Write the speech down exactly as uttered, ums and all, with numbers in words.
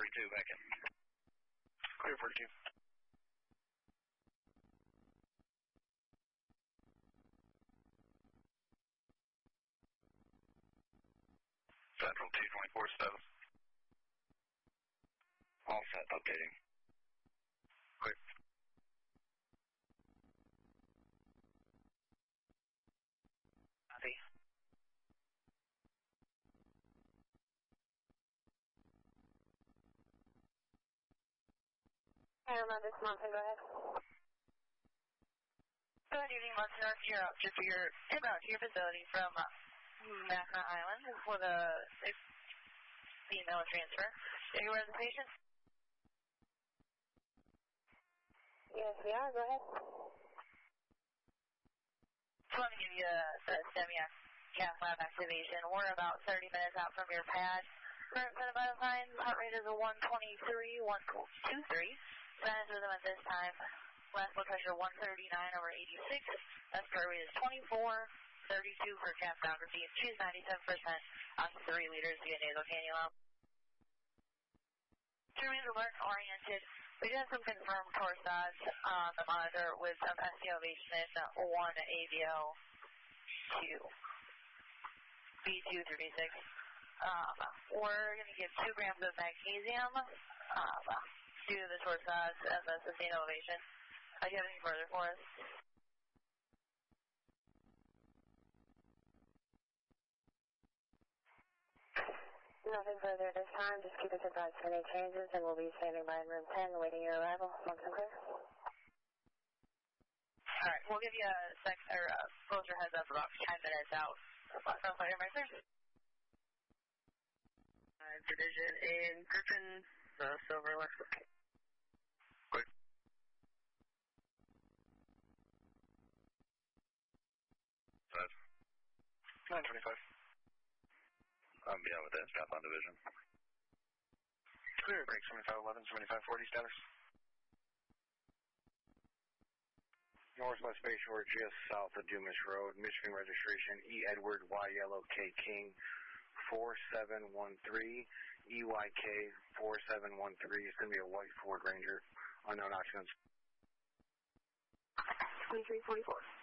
forty-two, back in. Clear forty-two. Central two twenty-four seven. All set, updating. Quick. Copy. Paramount, this Monson, go ahead. Good evening, Monson North. You're up just for your inbound to your facility from uh, Mackinac Island for the email transfer. Are you aware of the patient? Yes, we are. Go ahead. Just want to give you a, a STEMIAC cath lab activation. We're about thirty minutes out from your pad. Current set of vital signs, heart rate is a one twenty-three, one twenty-three. Sinus rhythm at this time. Last blood pressure one thirty-nine over eighty-six. Respiratory rate is twenty-four, thirty-two for capnography. She's ninety-seven percent on three liters via nasal cannula. To remain alert oriented, we do have some confirmed torsades on the monitor with some S C elevation in one A V L two, B two through B six. Um, we're going to give two grams of magnesium um, due to the torsades and the sustained elevation. Do you have anything further for us? Nothing further at this time. Just keep us advised for any changes, and we'll be standing by in room ten awaiting your arrival. Monson clear. All right, we'll give you a sec or a closer heads up about ten minutes out. Sounds like everybody clear. Uh, division in Griffin, uh, Silver, Lexus. Quick. Five. nine twenty-five. I'm beyond with that, stop on division. Clear, break seventy-five eleven, seventy-five forty status. Northwest Bayshore, just south of Dumas Road, Michigan registration, E. Edward, Y. Yellow, K. King, four seven one three, E Y K four seven one three. It's going to be a white Ford Ranger, unknown occupants. twenty-three forty-four.